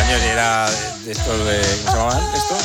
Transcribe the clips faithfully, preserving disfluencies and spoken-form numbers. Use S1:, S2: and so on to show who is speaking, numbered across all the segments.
S1: Español era de estos de... ¿Cómo se llamaban estos?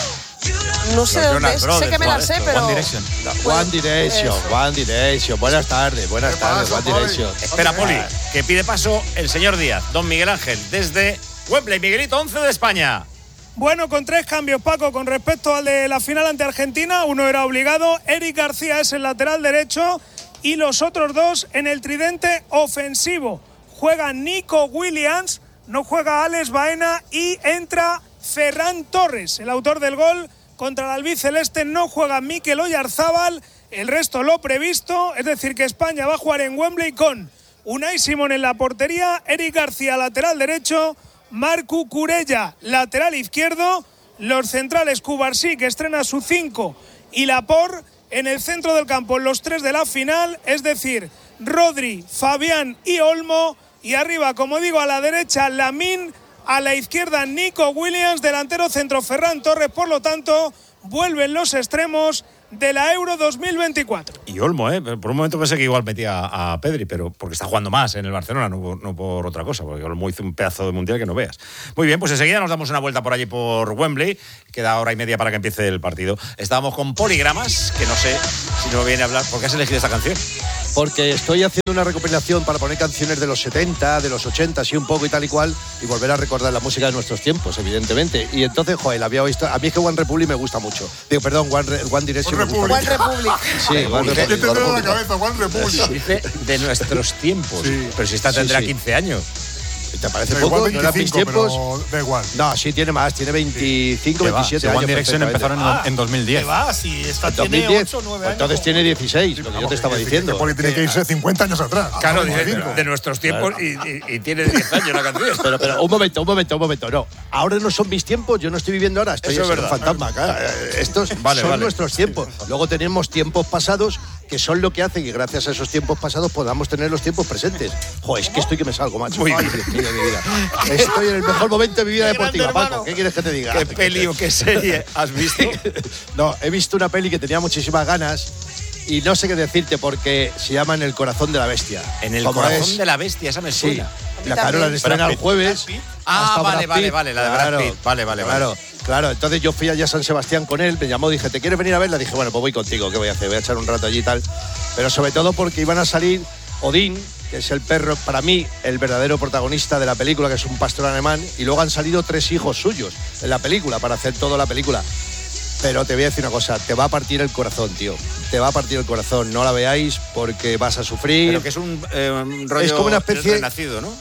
S2: No sé dónde es, sé que me la sé, pero...
S3: One Direction.
S4: No, One Direction, One Direction. Buenas tardes, buenas tardes, One Direction.
S1: Espera, Poli, que pide paso el señor Díaz, don Miguel Ángel, desde Wembley. Miguelito, once de España.
S5: Bueno, con tres cambios, Paco, con respecto al de la final ante Argentina. Uno era obligado, Eric García es el lateral derecho y los otros dos en el tridente ofensivo. Juega Nico Williams, no juega Alex Baena y entra Ferran Torres. El autor del gol contra el albiceleste no juega Mikel Oyarzábal, el resto lo previsto, es decir que España va a jugar en Wembley con Unai Simón en la portería, Eric García lateral derecho, Marcu Curella, lateral izquierdo, los centrales Cubarsí, que estrena su cinco, y Laporte en el centro del campo, los tres de la final, es decir, Rodri, Fabián y Olmo, y arriba, como digo, a la derecha, Lamine, a la izquierda, Nico Williams, delantero centro, Ferran Torres, por lo tanto, vuelven los extremos de la Euro dos mil veinticuatro.
S1: Y Olmo, ¿eh? Por un momento pensé que igual metía a, a Pedri, pero porque está jugando más en el Barcelona, no, no por otra cosa, porque Olmo hizo un pedazo de mundial que no veas. Muy bien, pues enseguida nos damos una vuelta por allí por Wembley. Queda hora y media para que empiece el partido. Estábamos con Poligramas, que no sé si no viene a hablar. ¿Por qué has elegido esta canción?
S4: Porque estoy haciendo una recopilación para poner canciones de los setenta, de los ochenta, así un poco y tal y cual, y volver a recordar la música de nuestros tiempos, evidentemente. Y entonces, joder, la había visto. A mí es que One Republic me gusta mucho. Digo, perdón, One, Re, One Direction me gusta
S2: One Republic.
S4: Sí, One Republic.
S6: ¿Qué te trae a la cabeza, One Republic?
S1: Dice de nuestros tiempos.
S6: Sí.
S1: Pero si esta tendrá
S4: Sí, sí.
S1: quince años.
S4: ¿Te parece
S6: Da
S4: poco?
S6: igual
S4: ¿No eran mis
S6: veinticinco,
S4: tiempos?
S6: pero da igual.
S4: No, sí, tiene más. Tiene veinticinco, veintisiete años.
S3: One Direction empezaron en,
S7: Ah,
S3: en dos mil diez.
S7: ¿Qué va? Si esta
S4: ¿En
S7: tiene
S4: dos mil diez?
S7: ocho, nueve años.
S4: Entonces tiene dieciséis, lo que yo te estaba diciendo.
S6: Poli tiene que irse cincuenta años atrás.
S1: Claro,
S6: Ah,
S1: dice,
S6: cinco.
S1: de, de nuestros tiempos y, y, y tiene diez años la canción.
S4: Pero, pero, un momento, un momento, un momento. No, ahora no son mis tiempos, yo no estoy viviendo ahora. Estoy
S1: Eso es
S4: en
S1: verdad.
S4: un fantasma acá. Estos
S1: Vale,
S4: son
S1: vale.
S4: nuestros tiempos. Luego tenemos tiempos pasados que son lo que hacen que gracias a esos tiempos pasados podamos tener los tiempos presentes. Joder, es que estoy que me salgo, macho.
S1: Muy
S4: Ay,
S1: bien.
S4: Dios mío, de mi vida. Estoy en el mejor momento de mi vida
S7: Qué
S4: deportiva,
S7: grande,
S4: Paco.
S7: hermano.
S4: ¿Qué quieres que te diga?
S1: ¿Qué peli o qué serie has visto?
S4: No, he visto una peli que tenía muchísimas ganas y no sé qué decirte porque se llama En el corazón de la bestia.
S1: En el
S4: Como
S1: corazón
S4: es-
S1: de la bestia, esa me
S4: Sí,
S1: suena.
S4: la claro, la han estrenado el jueves.
S1: Ah,
S4: Hasta
S1: vale,
S4: Brad
S1: vale,
S4: Pitt.
S1: vale, la de Brad
S4: Claro,
S1: Pitt. Vale, vale, vale.
S4: Claro, claro. Entonces yo fui allá a San Sebastián con él, me llamó, dije, ¿te quieres venir a verla? Dije, bueno, pues voy contigo, ¿qué voy a hacer? Voy a echar un rato allí y tal. Pero sobre todo porque iban a salir Odín, que es el perro, para mí, el verdadero protagonista de la película, que es un pastor alemán, y luego han salido tres hijos suyos en la película, para hacer toda la película. Pero te voy a decir una cosa, te va a partir el corazón, tío. Te va a partir el corazón. No la veáis porque vas a sufrir.
S1: Pero que es un, eh, un rollo
S4: Es como una especie-
S1: renacido, ¿no?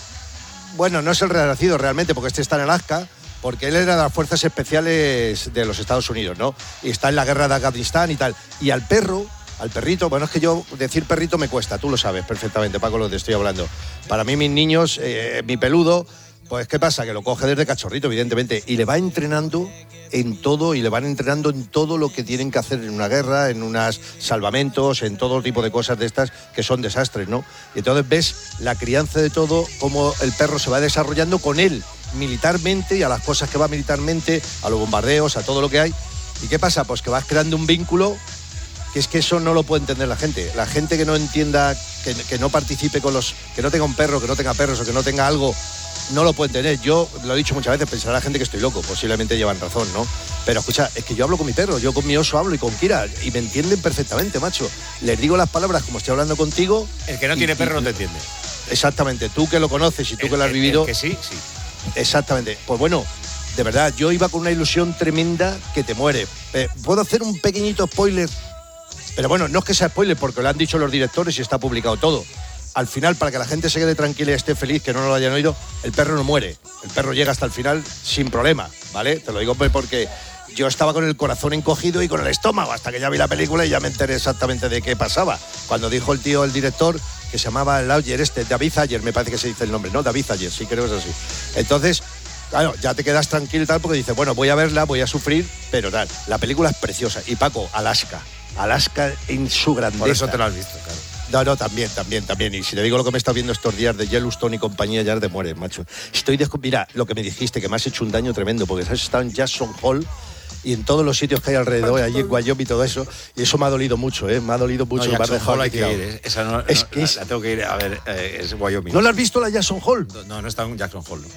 S4: Bueno, no es el renacido realmente, porque este está en Alaska, porque él era de las fuerzas especiales de los Estados Unidos, ¿no? Y está en la guerra de Afganistán y tal. Y al perro, al perrito, bueno, es que yo decir perrito me cuesta, tú lo sabes perfectamente, Paco, lo que te estoy hablando. Para mí, mis niños, eh, mi peludo, pues ¿qué pasa? Que lo coge desde cachorrito, evidentemente, y le va entrenando en todo, y le van entrenando en todo lo que tienen que hacer en una guerra, en unos salvamentos, en todo tipo de cosas de estas que son desastres, ¿no? Y entonces ves la crianza de todo, cómo el perro se va desarrollando con él militarmente y a las cosas que va militarmente, a los bombardeos, a todo lo que hay. ¿Y qué pasa? Pues que vas creando un vínculo que es que eso no lo puede entender la gente. La gente que no entienda, que, que no participe con los... que no tenga un perro, que no tenga perros o que no tenga algo, no lo puede entender. Yo lo he dicho muchas veces, pensará la gente que estoy loco, posiblemente llevan razón, ¿no? Pero escucha, es que yo hablo con mi perro, yo con mi oso hablo y con Kira, y me entienden perfectamente, macho. Les digo las palabras como estoy hablando contigo.
S1: El que no
S4: y-
S1: tiene
S4: y-
S1: perro no te entiende.
S4: Exactamente, tú que lo conoces y tú
S1: El-
S4: que lo has
S1: el-
S4: vivido.
S1: el que sí, sí.
S4: Exactamente. Pues bueno, de verdad, yo iba con una ilusión tremenda que te muere. Eh, ¿Puedo hacer un pequeñito spoiler? Pero bueno, no es que sea spoiler, porque lo han dicho los directores y está publicado todo. Al final, para que la gente se quede tranquila y esté feliz, que no lo hayan oído, el perro no muere. El perro llega hasta el final sin problema, ¿vale? Te lo digo porque yo estaba con el corazón encogido y con el estómago, hasta que ya vi la película y ya me enteré exactamente de qué pasaba. Cuando dijo el tío, el director, que se llamaba el Ayer este, David Ayer, me parece que se dice el nombre, ¿no? David Ayer, sí, creo que es así. Entonces, claro, ya te quedas tranquilo y tal, porque dices, bueno, voy a verla, voy a sufrir, pero tal. La película es preciosa. Y Paco, Alaska. Alaska en su grandeza.
S1: Por eso te lo has visto, claro.
S4: No, no, también, también, también. Y si te digo lo que me está viendo estos días de Yellowstone y compañía, ya te mueres, macho. Estoy de... Mira, lo que me dijiste, que me has hecho un daño tremendo, porque has estado en Jackson Hole y en todos los sitios que hay alrededor, allí en Wyoming y todo eso, y eso me ha dolido mucho, ¿eh? Me ha dolido mucho.
S1: No,
S4: me has
S1: Jackson
S4: dejado
S1: Hole hay
S4: aquí
S1: que
S4: tirado.
S1: ir. ¿eh? Esa no,
S4: Es
S1: no,
S4: que
S1: la,
S4: es-
S1: la tengo que ir a ver, eh, es Wyoming.
S4: ¿No la has visto la Jackson Hole?
S1: No, no está en Jackson Hole. ¿no?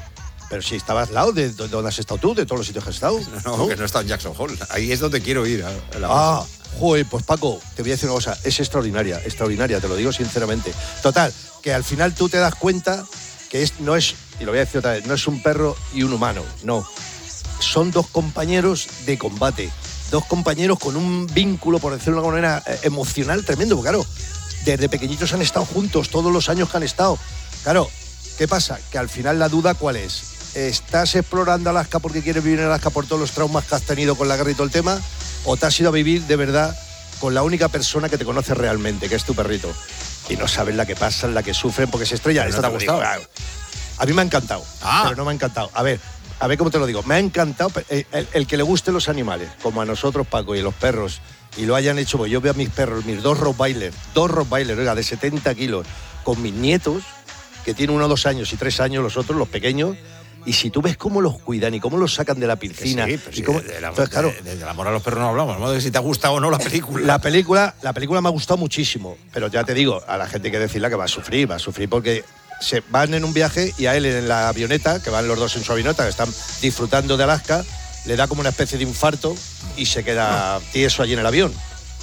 S4: Pero si estabas al lado de donde has estado tú, de todos los sitios que has estado.
S1: No, no, que no he estado en Jackson Hole. Ahí es donde quiero ir. A, a la
S4: ah, joder, pues Paco, te voy a decir una cosa. Es extraordinaria, extraordinaria, te lo digo sinceramente. Total, que al final tú te das cuenta que es, no es, y lo voy a decir otra vez, no es un perro y un humano, no. Son dos compañeros de combate. Dos compañeros con un vínculo, por decirlo de alguna manera, emocional tremendo. Porque claro, desde pequeñitos han estado juntos, todos los años que han estado. Claro, ¿qué pasa? Que al final la duda, ¿cuál es? ¿Estás explorando Alaska porque quieres vivir en Alaska por todos los traumas que has tenido con la guerra y todo el tema? ¿O te has ido a vivir de verdad con la única persona que te conoce realmente, que es tu perrito? Y no sabes la que pasan, la que sufren, porque se estrellan.
S1: ¿No te ha gustado?
S4: A mí me ha encantado, ah. pero no me ha encantado. A ver, a ver cómo te lo digo. Me ha encantado el, el, el que le gusten los animales, como a nosotros, Paco, y los perros, y lo hayan hecho, porque yo veo a mis perros, mis dos Rottweiler, dos Rottweiler, oiga, de setenta kilos, con mis nietos, que tienen uno, dos años y tres años, los otros, los pequeños, y si tú ves cómo los cuidan y cómo los sacan de la piscina.
S1: Sí, pero
S4: y
S1: sí,
S4: cómo,
S1: de, de, la,
S4: entonces, claro,
S1: de, de, del amor a los perros no hablamos, ¿no? De si te ha gustado o no la película.
S4: La película, la película me ha gustado muchísimo, pero ya te digo, a la gente hay que decirle que va a sufrir, va a sufrir porque se van en un viaje y a él en la avioneta, que van los dos en su avioneta, que están disfrutando de Alaska, le da como una especie de infarto y se queda tieso allí en el avión.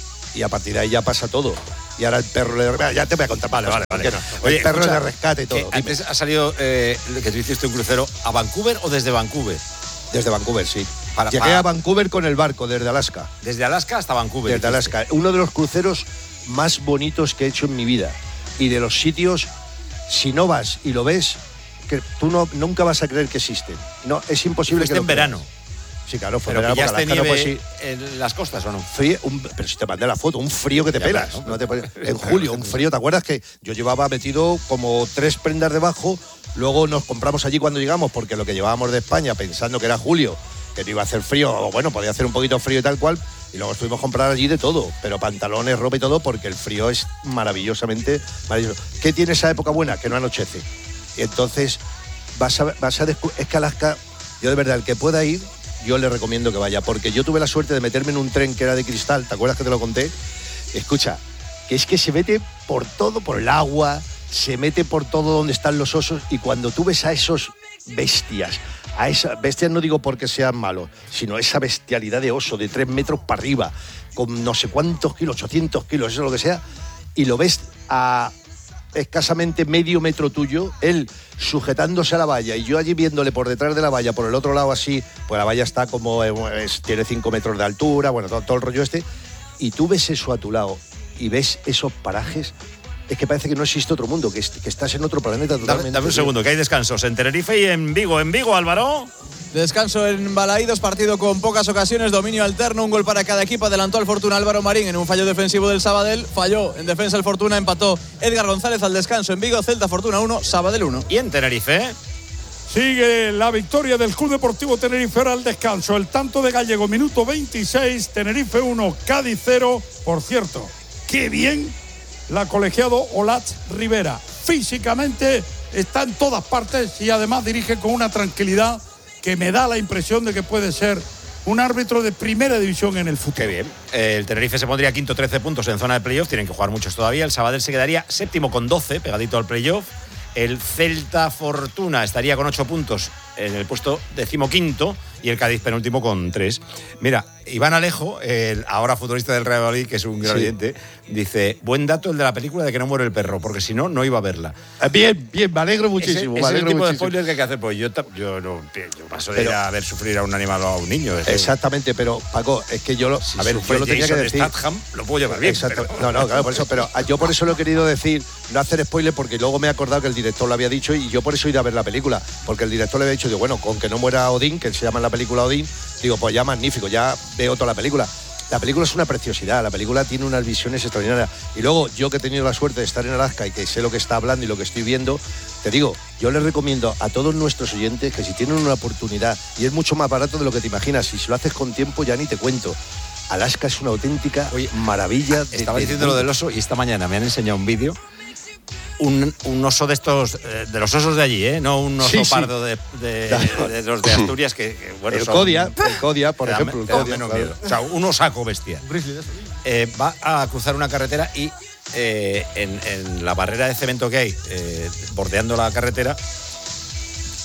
S4: Y a partir de ahí ya pasa todo. Y ahora el perro le... Ya te voy a contar.
S1: Vale, vale, vale.
S4: No.
S1: Oye,
S4: el perro
S1: escucha,
S4: le rescate y todo.
S1: Antes ha salido eh, que tú hiciste un crucero a Vancouver o desde Vancouver.
S4: Desde Vancouver, sí.
S1: Para,
S4: Llegué
S1: para...
S4: a Vancouver con el barco, desde Alaska.
S1: Desde Alaska hasta Vancouver.
S4: Desde Alaska. Uno de los cruceros más bonitos que he hecho en mi vida. Y de los sitios, si no vas y lo ves, que tú no, nunca vas a creer que existen. No, es imposible que lo
S1: en verano.
S4: Sí, claro, fue
S1: pero
S4: verano.
S1: ¿pillaste nieve
S4: no puedes ir...
S1: en las costas o no?
S4: Frío, un, pero si te mandé la foto, un frío que te
S1: ya,
S4: pelas.
S1: No,
S4: no te puedes... En julio, un frío, ¿te acuerdas que yo llevaba metido como tres prendas debajo? Luego nos compramos allí cuando llegamos, porque lo que llevábamos de España, pensando que era julio, que no iba a hacer frío, o bueno, podía hacer un poquito frío y tal cual, y luego estuvimos a comprar allí de todo, pero pantalones, ropa y todo, porque el frío es maravillosamente maravilloso. ¿Qué tiene esa época buena? Que no anochece. Y entonces vas a, vas a descu- es que Alaska, yo de verdad, el que pueda ir, yo le recomiendo que vaya, porque yo tuve la suerte de meterme en un tren que era de cristal, ¿te acuerdas que te lo conté? Escucha, que es que se mete por todo, por el agua, se mete por todo donde están los osos, y cuando tú ves a esos bestias, a esas bestias no digo porque sean malos, sino esa bestialidad de oso de tres metros para arriba, con no sé cuántos kilos, ochocientos kilos, eso es lo que sea, y lo ves a escasamente medio metro tuyo, él sujetándose a la valla y yo allí viéndole por detrás de la valla, por el otro lado así, pues la valla está como, es, tiene cinco metros de altura, bueno, todo, todo el rollo este, y tú ves eso a tu lado y ves esos parajes, es que parece que no existe otro mundo, que, que estás en otro planeta totalmente.
S1: Dame, dame un segundo, que hay descansos en Tenerife y en Vigo. En Vigo, Álvaro.
S3: Descanso en Balaídos, partido con pocas ocasiones, dominio alterno, un gol para cada equipo. Adelantó al Fortuna Álvaro Marín en un fallo defensivo del Sabadell. Falló en defensa el Fortuna, empató Edgar González al descanso en Vigo. Celta Fortuna uno, Sabadell uno.
S1: Y en Tenerife
S7: sigue la victoria del Club Deportivo Tenerife al descanso. El tanto de Gallego, minuto veintiséis, Tenerife uno, Cádiz cero. Por cierto, qué bien la colegiado Olat Rivera. Físicamente está en todas partes y además dirige con una tranquilidad que me da la impresión de que puede ser un árbitro de primera división en el fútbol.
S1: Qué bien. El Tenerife se pondría quinto, trece puntos en zona de playoff. Tienen que jugar muchos todavía. El Sabadell se quedaría séptimo con doce, pegadito al playoff. El Celta Fortuna estaría con ocho puntos en el puesto decimoquinto y el Cádiz penúltimo con tres. Mira, Iván Alejo, el ahora futbolista del Real Madrid, que es un gran
S4: sí.
S1: oyente, dice, buen dato el de la película de que no muere el perro, porque si no, no iba a verla.
S4: Bien, bien, me alegro muchísimo.
S1: Ese,
S4: me alegro
S1: ese es el tipo
S4: muchísimo.
S1: de spoiler que hay que hacer, pues yo, yo, no, yo paso de
S4: pero,
S1: ir a ver sufrir a un animal o a un niño. Es
S4: exactamente, pero Paco, es que yo lo,
S1: si
S4: a ver, yo lo tenía que decir.
S1: Statham, lo puedo llevar bien.
S4: Exacto.
S1: Pero...
S4: No, no, claro, por eso, pero yo por eso lo he querido decir, no hacer spoiler, porque luego me he acordado que el director lo había dicho y yo por eso he ido a ver la película, porque el director le había dicho, digo, bueno, con que no muera Odín, que se llama en la película Odín, digo, pues ya magnífico, ya veo toda la película. La película es una preciosidad, la película tiene unas visiones extraordinarias. Y luego, yo que he tenido la suerte de estar en Alaska y que sé lo que está hablando y lo que estoy viendo, te digo, yo les recomiendo a todos nuestros oyentes que si tienen una oportunidad, y es mucho más barato de lo que te imaginas, y si lo haces con tiempo ya ni te cuento. Alaska es una auténtica Oye, maravilla. De,
S1: estaba
S4: de,
S1: diciendo
S4: de...
S1: lo del oso y esta mañana me han enseñado un vídeo. Un, un oso de estos, eh, de los osos de allí, ¿eh? No un oso sí, pardo sí. De, de, de, de los de Asturias que, que bueno,
S4: el
S1: son,
S4: Codia, el Codia, por ejemplo, el Codia,
S1: menos claro. O sea, un osaco bestia. Eh, va a cruzar una carretera y eh, en, en la barrera de cemento que hay, eh, bordeando la carretera,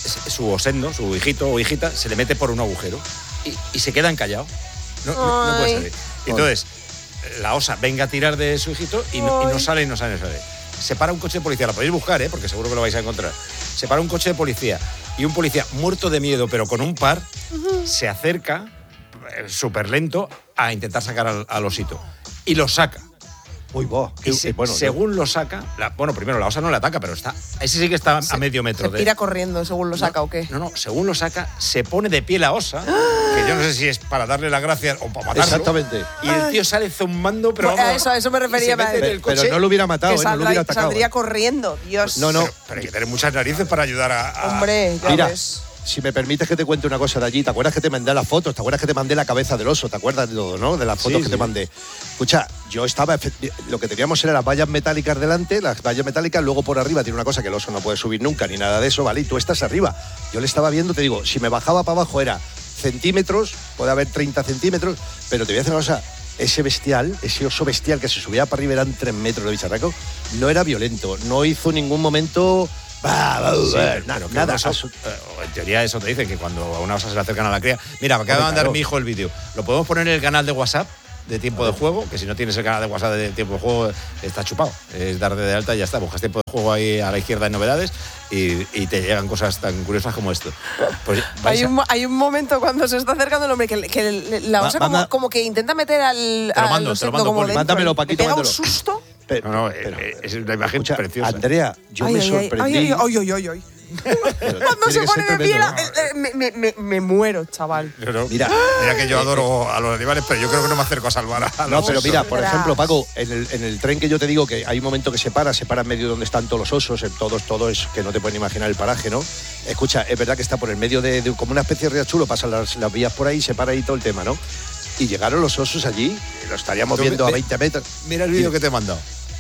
S1: su osendo, su hijito o hijita, se le mete por un agujero y, y se quedan callados. No, no, no puede salir. Entonces, la osa venga a tirar de su hijito y no, y no sale y no sale, no sale. Se para un coche de policía, lo podéis buscar, ¿eh? Porque seguro que lo vais a encontrar. Se para un coche de policía y un policía muerto de miedo, pero con un par, uh-huh. se acerca eh, súper lento a intentar sacar al, al osito. Y lo saca.
S4: Uy, boh,
S1: y se, bueno, según lo saca, la, bueno, primero la osa no le ataca, pero está, ese sí que está se, a medio metro.
S2: ¿Se tira de, corriendo según lo saca
S1: no,
S2: o qué?
S1: No, no, según lo saca, se pone de pie la osa, que yo no sé si es para darle las gracias o para matarlo.
S4: Exactamente.
S1: Y el tío sale zumbando, pero vamos,
S2: a eso, a eso me refería.
S1: Pero,
S4: pero no lo hubiera matado,
S2: saldrá,
S4: eh, no lo hubiera atacado.
S2: Saldría corriendo, Dios.
S4: No, no.
S1: Pero, pero hay que tener muchas narices para ayudar a... a...
S2: Hombre, ya
S4: Mira,
S2: ves.
S4: Si me permites que te cuente una cosa de allí, ¿te acuerdas que te mandé las fotos? ¿Te acuerdas que te mandé la cabeza del oso? ¿Te acuerdas de todo, no? De las fotos sí, que sí. te mandé. Escucha, yo estaba... Lo que teníamos era las vallas metálicas delante, las vallas metálicas, luego por arriba tiene una cosa que el oso no puede subir nunca, ni nada de eso, ¿vale? Y tú estás arriba. Yo le estaba viendo, te digo, si me bajaba para abajo era centímetros, puede haber treinta centímetros, pero te voy a decir una cosa, ese bestial, ese oso bestial que se subía para arriba eran tres metros de bicharraco, no era violento, no hizo ningún momento... Bah, bah,
S1: sí,
S4: bah,
S1: pero,
S4: nada,
S1: pero
S4: nada.
S1: Oso, eh, en teoría eso te dicen, que cuando a una osa se le acercan a la cría... Mira, me acaba de mandar mi hijo el vídeo. Lo podemos poner en el canal de WhatsApp de Tiempo de Juego, que si no tienes el canal de WhatsApp de Tiempo de Juego está chupado. Es dar de alta y ya está. Buscas Tiempo de Juego ahí a la izquierda en novedades y, y te llegan cosas tan curiosas como esto. Pues
S2: hay, un, a... hay un momento cuando se está acercando el hombre que, que la osa Va, como, como que intenta meter al...
S1: Te lo mando,
S2: al
S1: te lo mando, como
S4: mándamelo, Paquito,
S2: pega un susto.
S4: Pero,
S1: no, no,
S4: pero,
S1: es una imagen
S4: escucha,
S1: preciosa.
S4: Andrea, yo
S2: ay,
S4: me
S2: ay,
S4: sorprendí.
S2: Ay, ay, ay, ay, ay. Cuando se pone de pie, la, me, me, me, me muero, chaval.
S1: No, no,
S4: mira,
S1: mira que yo adoro a los animales, pero yo creo que no me acerco a salvar a los
S4: No, pero
S1: osos.
S4: mira, por ejemplo, Paco, en el, en el tren que yo te digo que hay un momento que se para, se para en medio donde están todos los osos, en todos, todo es que no te pueden imaginar el paraje, ¿no? Escucha, es verdad que está por el medio de, de como una especie de riachuelo, pasan las, las vías por ahí, se para ahí todo el tema, ¿no? Y llegaron los osos allí, lo estaríamos Tú, viendo ve, a veinte metros.
S1: Mira el vídeo que te he mandado.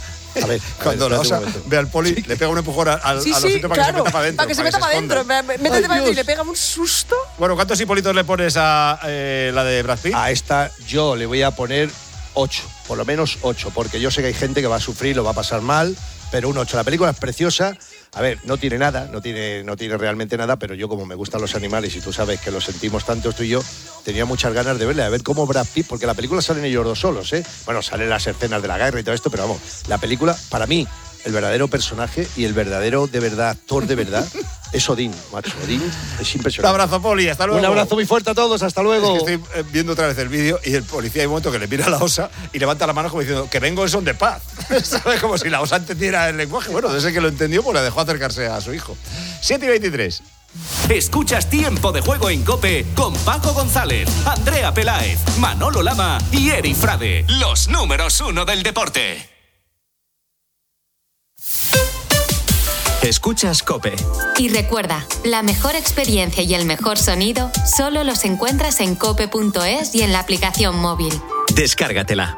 S4: A ver, a
S1: cuando
S4: ver,
S1: la osa ve al poli, sí. le pega un empujón al, al
S2: sí,
S1: al osito
S2: sí,
S1: para
S2: claro,
S1: que se meta para adentro.
S2: Para que se meta para adentro. Métete para adentro y le pega un susto.
S1: Bueno, ¿cuántos hipolitos le pones a eh, la de Brad Pitt?
S4: A esta yo le voy a poner ocho, por lo menos ocho, porque yo sé que hay gente que va a sufrir, lo va a pasar mal, pero un ocho. La película es preciosa. A ver, no tiene nada, no tiene, no tiene realmente nada, pero yo como me gustan los animales y tú sabes que los sentimos tanto tú y yo, tenía muchas ganas de verla, de ver cómo Brad Pitt, porque la película salen ellos dos solos, ¿eh? Bueno, salen las escenas de la guerra y todo esto, pero vamos, la película, para mí, el verdadero personaje y el verdadero, de verdad, actor de verdad, es Odín, macho. Odín es impresionante.
S1: Un abrazo, Poli, hasta luego.
S4: Un abrazo muy fuerte a todos, hasta luego.
S1: Es que estoy viendo otra vez el vídeo y el policía hay un momento que le mira a la osa y levanta la mano como diciendo que vengo en son de paz. ¿Sabes? Como si la osa entendiera el lenguaje. Bueno, desde que lo entendió, pues le dejó acercarse a su hijo. siete y veintitrés.
S8: Escuchas Tiempo de Juego en COPE con Paco González, Andrea Peláez, Manolo Lama y Eri Frade, los números uno del deporte. Escuchas COPE.
S9: Y recuerda, la mejor experiencia y el mejor sonido solo los encuentras en cope punto es y en la aplicación móvil.
S8: Descárgatela.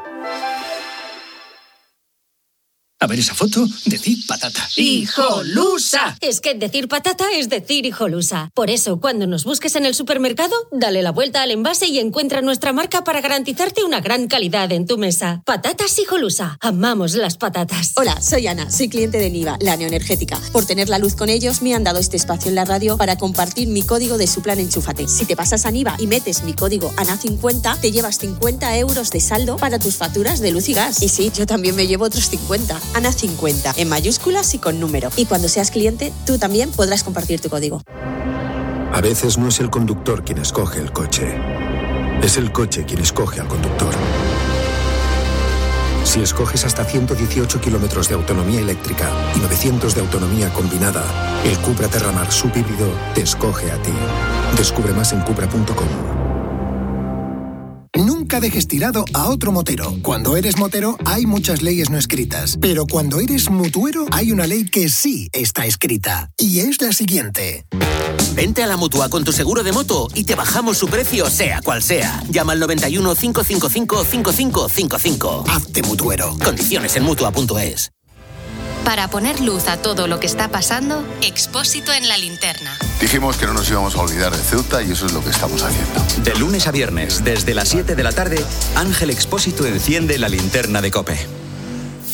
S8: A ver esa foto, decir patata.
S10: ¡Hijolusa! Es que decir patata es decir hijolusa. Por eso, cuando nos busques en el supermercado, dale la vuelta al envase y encuentra nuestra marca para garantizarte una gran calidad en tu mesa. Patatas Hijolusa. Amamos las patatas.
S11: Hola, soy Ana, soy cliente de Niva, la neoenergética. Por tener la luz con ellos, me han dado este espacio en la radio para compartir mi código de su plan Enchúfate. Si te pasas a Niva y metes mi código A N A cincuenta, te llevas cincuenta euros de saldo para tus facturas de luz y gas. Y sí, yo también me llevo otros cincuenta. A N A cincuenta, en mayúsculas y con número. Y cuando seas cliente, tú también podrás compartir tu código.
S12: A veces no es el conductor quien escoge el coche. Es el coche quien escoge al conductor. Si escoges hasta ciento dieciocho kilómetros de autonomía eléctrica y novecientos de autonomía combinada, el Cupra Terramar subhíbrido te escoge a ti. Descubre más en cupra punto com.
S13: Nunca dejes tirado a otro motero. Cuando eres motero hay muchas leyes no escritas, pero cuando eres mutuero hay una ley que sí está escrita, y es la siguiente.
S14: Vente a la Mutua con tu seguro de moto y te bajamos su precio sea cual sea. Llama al noventa y uno, cinco cinco cinco, cinco cinco cinco cinco.
S13: Hazte mutuero.
S14: Condiciones en mutua punto es.
S9: Para poner luz a todo lo que está pasando, Expósito en la linterna.
S15: Dijimos que no nos íbamos a olvidar de Ceuta y eso es lo que estamos haciendo.
S8: De lunes a viernes, desde las siete de la tarde, Ángel Expósito enciende la linterna de COPE.